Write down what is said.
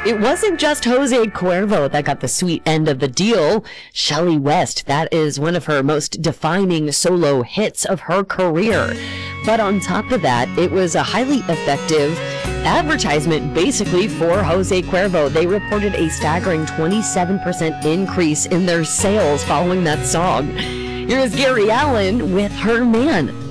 It wasn't just Jose Cuervo that got the sweet end of the deal. Shelley West, that is one of her most defining solo hits of her career. But on top of that, it was a highly effective advertisement basically for Jose Cuervo. They reported a staggering 27% increase in their sales following that song. Here is Gary Allan with Her Man.